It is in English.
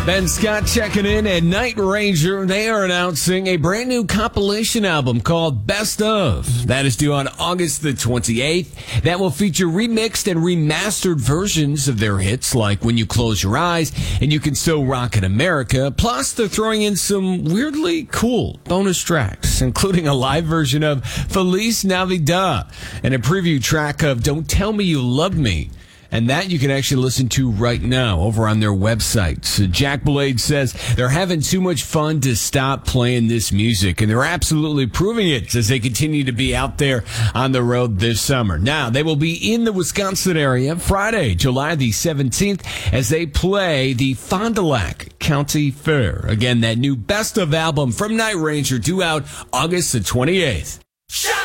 Ben Scott checking in, and Night Ranger, they are announcing a brand new compilation album called Best Of. That is due on August the 28th. That will feature remixed and remastered versions of their hits like When You Close Your Eyes and You Can Still Rock in America. Plus, they're throwing in some weirdly cool bonus tracks, including a live version of Feliz Navidad and a preview track of Don't Tell Me You Love Me. And that you can actually listen to right now over on their website. So Jack Blade says they're having too much fun to stop playing this music, and they're absolutely proving it as they continue to be out there on the road this summer. Now, they will be in the Wisconsin area Friday, July the 17th, as they play the Fond du Lac County Fair. Again, that new Best Of album from Night Ranger due out August the 28th.